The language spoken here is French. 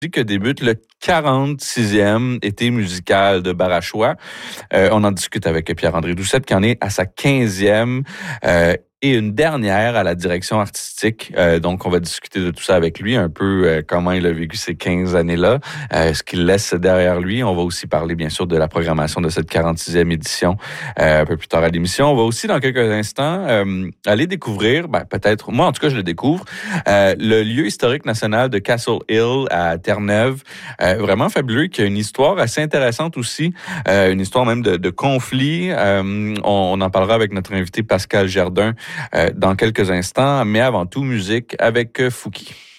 que débute le 46e été musical de Barachois. On en discute avec Pierre-André Doucette, qui en est à sa 15e et une dernière à la direction artistique. Donc, on va discuter de tout ça avec lui, un peu comment il a vécu ces 15 années-là, ce qu'il laisse derrière lui. On va aussi parler, bien sûr, de la programmation de cette 46e édition un peu plus tard à l'émission. On va aussi, dans quelques instants, aller découvrir, peut-être, moi en tout cas, je le découvre, le lieu historique national de Castle Hill à Terre-Neuve. Vraiment fabuleux, qui a une histoire assez intéressante aussi, une histoire même de conflit. On en parlera avec notre invité Pascal Jardin dans quelques instants, mais avant tout, musique avec Fouki.